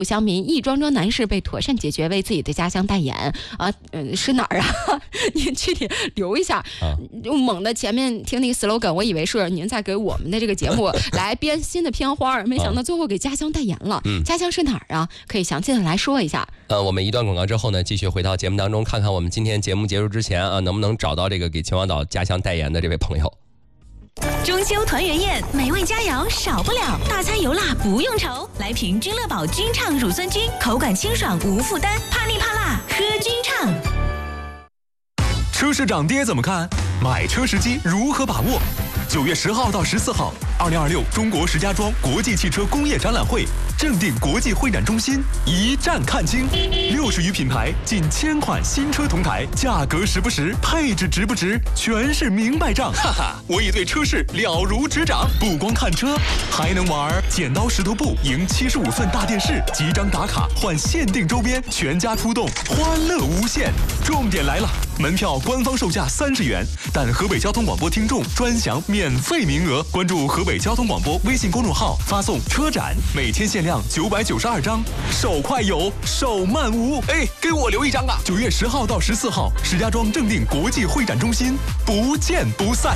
乡民一桩桩难事被妥善解决，为自己的家乡代言啊，是哪儿啊？您具体留一下。猛的前面听那个 slogan， 我以为是您在给我们的这个节目来编新的片花，没想到最后给家乡代言了。家乡是哪儿啊？可以详细的来说一下。 我们一段广告之后呢，继续回到节目当中，看看我们今天节目结束之前啊，能不能找到这个给秦皇岛家乡代言的这位朋友。 中秋团圆宴，美味佳肴少不了，大餐油辣不用愁。来瓶君乐宝君畅乳酸菌，口感清爽无负担，怕腻怕辣喝君畅。 车市涨跌怎么看？买车时机如何把握？9月10号到14号，2026中国石家庄国际汽车工业展览会正定国际会展中心一站看清，60余品牌，近1000款新车同台，价格实不实，配置值不值，全是明白账。哈哈，我已对车市了如指掌，不光看车，还能玩剪刀石头布赢75寸大电视，集章打卡换限定周边，全家出动，欢乐无限。重点来了，门票官方售价30元，但河北交通广播听众专享免费名额。关注河北交通广播微信公众号，发送车展，每天限量992张，手快有，手慢无。哎，给我留一张啊！9月10号到14号，石家庄正定国际会展中心，不见不散。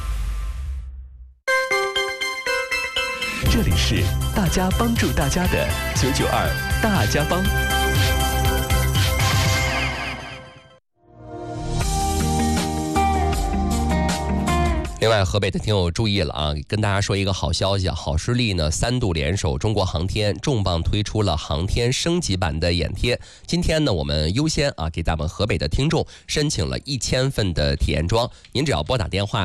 这里是大家帮助大家的992大家帮。 另外，河北的听友注意了啊，跟大家说一个好消息啊，好视力呢3度联手中国航天，重磅推出了航天升级版的眼贴。今天呢，我们优先啊给咱们河北的听众申请了1000份的体验装，您只要拨打电话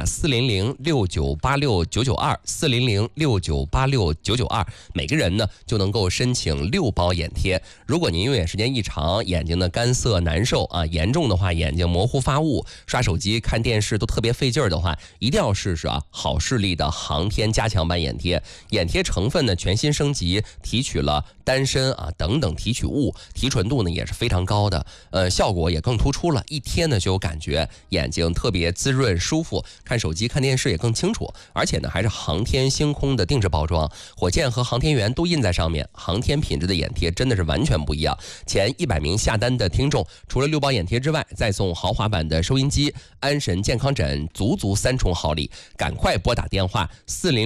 400698699240069869992，每个人呢就能够申请6包眼贴。如果您用眼时间异常，眼睛的干涩难受啊，严重的话眼睛模糊发雾，刷手机看电视都特别费劲儿的话，一定要试试啊！好视力的航天加强版眼贴，眼贴成分呢全新升级，提取了丹参啊等等提取物，提纯度呢也是非常高的，效果也更突出了，一贴呢就有感觉，眼睛特别滋润舒服，看手机看电视也更清楚，而且呢还是航天星空的定制包装，火箭和航天员都印在上面，航天品质的眼贴真的是完全不一样。前100名下单的听众，除了6包眼贴之外，再送豪华版的收音机、安神健康枕，足3重好礼。赶快拨打电话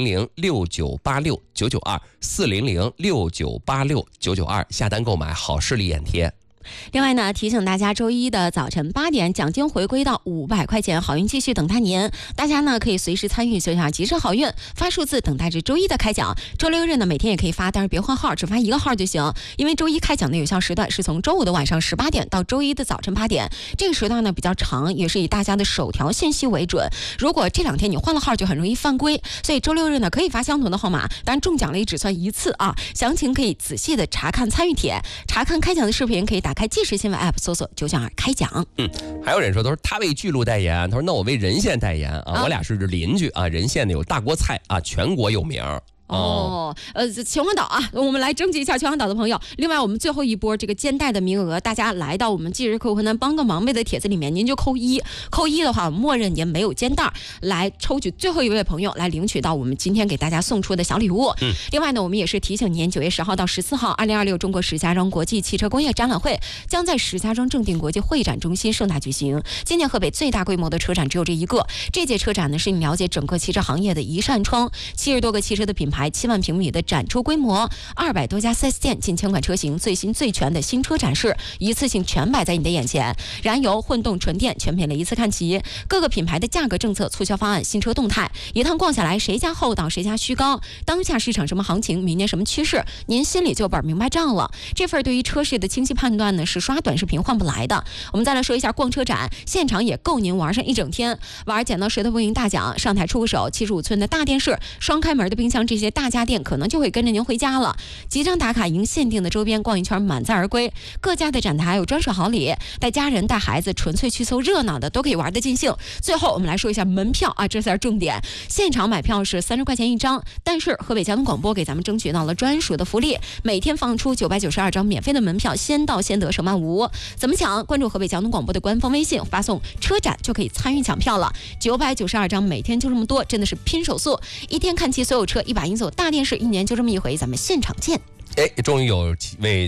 400698699240069869992下单购买好视力眼贴。 另外呢，提醒大家，周一的早晨8点，奖金回归到500块钱，好运继续等待您。大家呢可以随时参与，就像及时好运，发数字等待着周一的开奖。周6日呢每天也可以发，但是别换号，只发1个号就行。因为周一开奖的有效时段是从周五的晚上18点到周一的早晨8点，这个时段呢比较长，也是以大家的首条信息为准。如果这2天你换了号，就很容易犯规。所以周6日呢可以发相同的号码，当然中奖了也只算1次啊。详情可以仔细的查看参与帖，查看开奖的视频可以打开即时新闻 app 搜索992开奖。 还有人说，都是他为巨鹿代言，他说那我为任县代言啊，我俩是邻居啊，任县呢有大锅菜啊，全国有名。 秦皇岛啊，我们来征集一下秦皇岛的朋友。另外，我们最后一波这个肩带的名额，大家来到我们即日扣困难帮个忙呗的帖子里面，您就扣1，扣1的话，我们默认您没有肩带，来抽取最后一位朋友来领取到我们今天给大家送出的小礼物。另外呢，我们也是提醒您，9月10号到14号，2026中国石家庄国际汽车工业展览会将在石家庄正定国际会展中心盛大举行。今年河北最大规模的车展只有这一个，这届车展呢是你了解整个汽车行业的一扇窗，70多个汽车的品牌。7万平米的展出规模，200多家 4S 店，近1000款车型，最新最全的新车展示，一次性全摆在你的眼前。燃油、混动、纯电全品类一次看齐，各个品牌的价格政策、促销方案、新车动态，一趟逛下来，谁家厚道谁家虚高，当下市场什么行情，明年什么趋势，您心里就本明白账了。这份对于车市的清晰判断呢，是刷短视频换不来的。我们再来说一下逛车展，现场也够您玩上一整天，玩剪刀石头布赢大奖，上台出个手，75寸的大电视、双开门的冰箱，这些大家电可能就会跟着您回家了。集章打卡赢限定的周边，逛一圈满载而归。各家的展台有专属好礼，带家人带孩子纯粹去凑热闹的都可以玩得尽兴。最后我们来说一下门票啊，这才是重点。现场买票是30块钱一张，但是河北交通广播给咱们争取到了专属的福利，每天放出992张免费的门票，先到先得，手慢无。怎么抢？关注河北交通广播的官方微信，发送车展就可以参与抢票了。992张，每天就这么多，真的是拼手速，一天看齐所有车，一把赢走大电视，1年就这么一回，咱们现场见。 终于有位